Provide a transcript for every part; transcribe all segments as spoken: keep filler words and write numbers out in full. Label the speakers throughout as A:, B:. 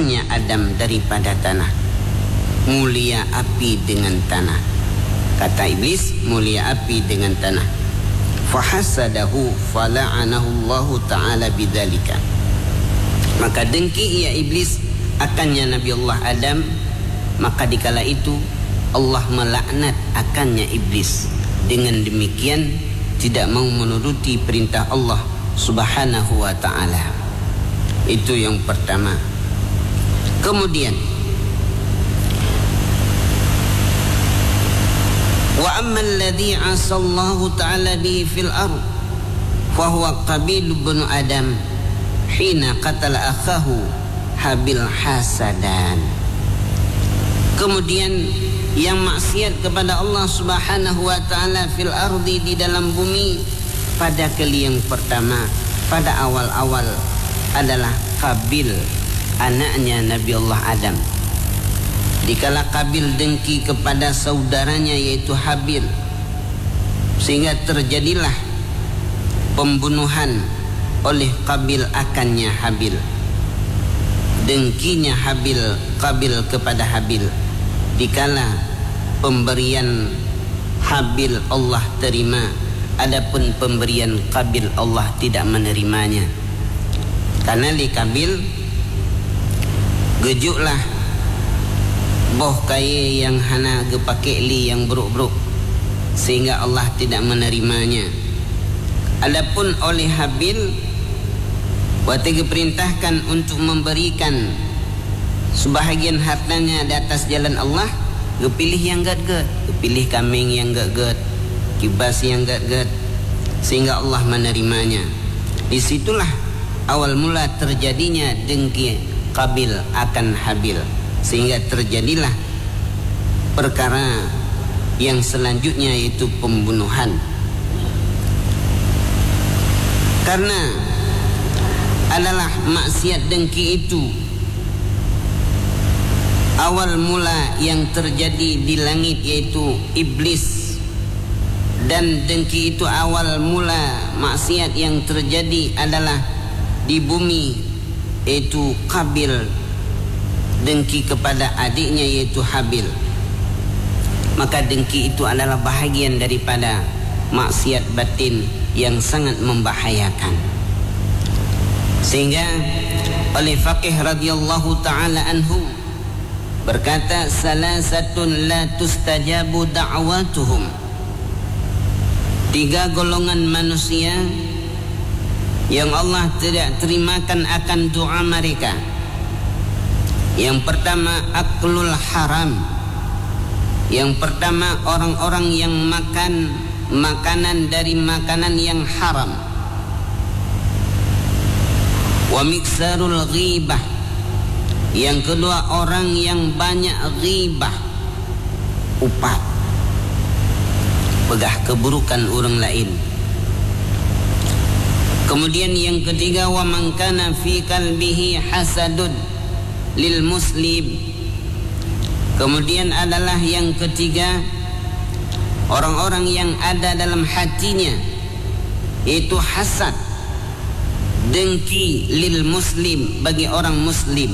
A: akannya Adam daripada tanah, mulia api dengan tanah. Kata iblis, mulia api dengan tanah. Fahasadahu fala'anahu Allah Ta'ala bidzalika. Maka dengki ia iblis akannya Nabi Allah Adam. Maka dikala itu Allah melaknat akannya iblis. Dengan demikian tidak mau menuruti perintah Allah Subhanahu wa ta'ala. Itu yang pertama. Kemudian wa amma alladhi 'asallahu ta'ala bihi fil ardh fa huwa Qabil bin Adam hina qatala akhahu Habil hasadan. Kemudian yang maksiat kepada Allah Subhanahu wa ta'ala fil ardi, di dalam bumi, pada kali yang pertama, pada awal-awal adalah Qabil, anaknya Nabi Allah Adam. Dikala Qabil dengki kepada saudaranya yaitu Habil, sehingga terjadilah pembunuhan oleh Qabil akannya Habil. Dengkinya Habil Qabil kepada Habil, dikala pemberian Habil Allah terima, adapun pemberian Qabil Allah tidak menerimanya. Karena li Qabil gejuklah boh kaya yang hana gepake li yang buruk-buruk, sehingga Allah tidak menerimanya. Adapun oleh Habil, waktu diperintahkan untuk memberikan sebahagian hartanya di atas jalan Allah, gepilih yang gad-gad, gepilih kambing yang gad-gad, kibas yang gad-gad, sehingga Allah menerimanya. Disitulah awal mula terjadinya dengki Qabil akan Habil, sehingga terjadilah perkara yang selanjutnya yaitu pembunuhan. Karena adalah maksiat dengki itu awal mula yang terjadi di langit yaitu iblis, dan dengki itu awal mula maksiat yang terjadi adalah di bumi yaitu Qabil dengki kepada adiknya yaitu Habil. Maka dengki itu adalah bahagian daripada maksiat batin yang sangat membahayakan. Sehingga oleh Faqih radhiyallahu ta'ala anhu berkata, salasatun la tustajabu da'watuhum. Tiga golongan manusia yang Allah tidak terimakan akan doa mereka. Yang pertama aklul haram. Yang pertama orang-orang yang makan makanan dari makanan yang haram. Wa miksarul ghibah. Yang kedua orang yang banyak ghibah, upat, pegah keburukan orang lain. Kemudian yang ketiga, wa man kana fi qalbihi hasadun lil muslim. Kemudian adalah yang ketiga, orang-orang yang ada dalam hatinya yaitu hasad, dengki lil muslim, bagi orang muslim.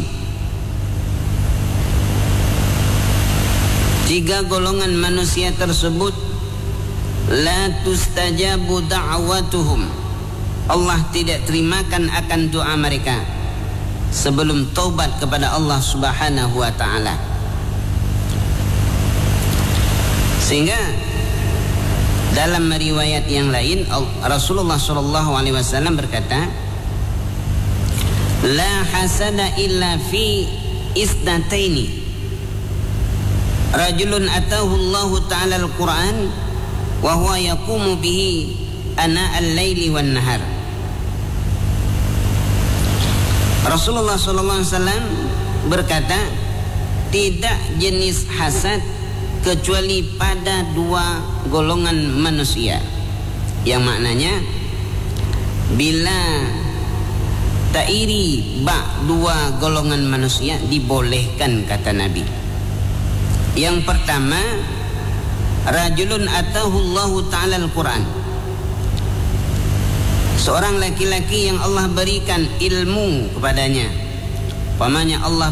A: Tiga golongan manusia tersebut la tustajabu da'watuhum. Allah tidak terimakan akan doa mereka sebelum taubat kepada Allah Subhanahu wa ta'ala. Sehingga dalam riwayat yang lain Rasulullah sallallahu alaihi wasallam berkata, la hasada illa fi isnataini. Rajulun atahu Allah ta'ala al-Quran wa huwa yaqumu bihi ana al-laili wan nahar. Rasulullah sallallahu alaihi wasallam berkata, tidak jenis hasad kecuali pada dua golongan manusia, yang maknanya bila tairi ba dua golongan manusia dibolehkan, kata Nabi. Yang pertama, rajulun atahu Allah ta'ala al-Quran, seorang laki-laki yang Allah berikan ilmu kepadanya. Pamannya Allah